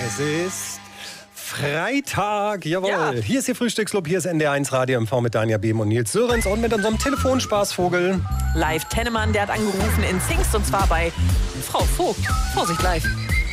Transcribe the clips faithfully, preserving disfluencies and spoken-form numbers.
Es ist Freitag, jawohl. Ja. Hier ist Ihr Frühstücksclub, hier ist N D R eins Radio M V mit Danja Behm und Nils Sörensen und mit unserem Telefonspaßvogel. Live Tennemann, der hat angerufen in Zingst und zwar bei Frau Vogt. Vorsicht, live.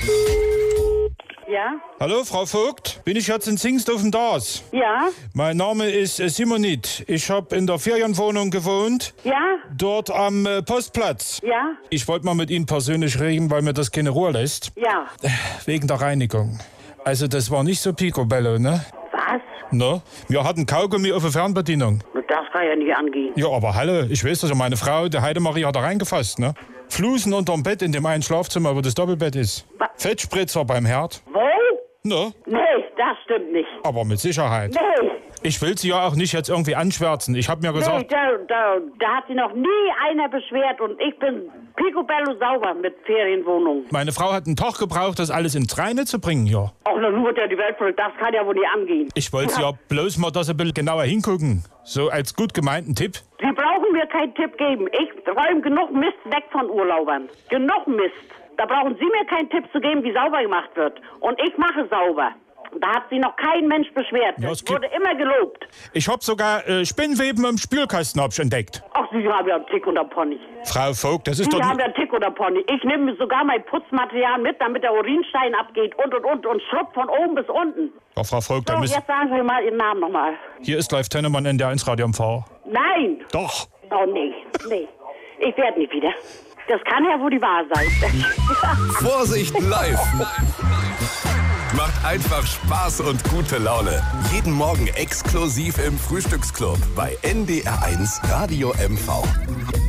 Ja, Hallo, Frau Vogt. Bin ich jetzt in Zingst auf dem Das? ja, Mein Name ist äh, Simonit. Ich habe in der Ferienwohnung gewohnt, ja, dort am äh, Postplatz. ja, Ich wollte mal mit Ihnen persönlich reden, weil mir das keine Ruhe lässt. ja. Wegen der Reinigung. Also das war nicht so picobello, ne? Was? Ne? Wir hatten Kaugummi auf der Fernbedienung. Das kann ja nicht angehen. Ja, aber hallo, ich weiß, dass ja meine Frau, die Heidemarie, hat da reingefasst, ne? Flusen unterm Bett in dem einen Schlafzimmer, wo das Doppelbett ist. Was? Fettspritzer beim Herd. Wo? Ne? Nee, das stimmt nicht. Aber mit Sicherheit. Nee, Ich will Sie ja auch nicht jetzt irgendwie anschwärzen. Ich habe mir nee, gesagt, da, da, da hat sich noch nie einer beschwert und ich bin picobello sauber mit Ferienwohnung. meine Frau hat einen Tag gebraucht, das alles ins Reine zu bringen hier. Auch noch nur wird ja die Welt voll, das kann ja wohl nicht angehen. Ich wollte ja bloß mal, dass Sie ein bisschen genauer hingucken. So als gut gemeinten Tipp. Sie brauchen mir keinen Tipp geben. Ich räume genug Mist weg von Urlaubern. Genug Mist. Da brauchen Sie mir keinen Tipp zu geben, wie sauber gemacht wird. Und ich mache sauber. Da hat sich noch kein Mensch beschwert. Ja, Es es gibt- wurde immer gelobt. Ich hab sogar äh, Spinnweben im Spülkasten hab ich entdeckt. Ach, Sie haben ja einen Tick oder Pony. Frau Vogt, das ist Sie doch... haben ja einen Tick oder Pony. Ich nehme sogar mein Putzmaterial mit, damit der Urinstein abgeht und und und und schrubbt von oben bis unten. Ja, Frau Vogt, So, dann müssen... jetzt sagen Sie mal Ihren Namen nochmal. Hier ist Live Tennemann N D R eins Radio M V. Nein! Doch. Oh nee, nee. Ich werde nicht wieder. Das kann ja wohl die wahr sein. Vorsicht live! Macht einfach Spaß und gute Laune. Jeden Morgen exklusiv im Frühstücksclub bei N D R eins Radio M V.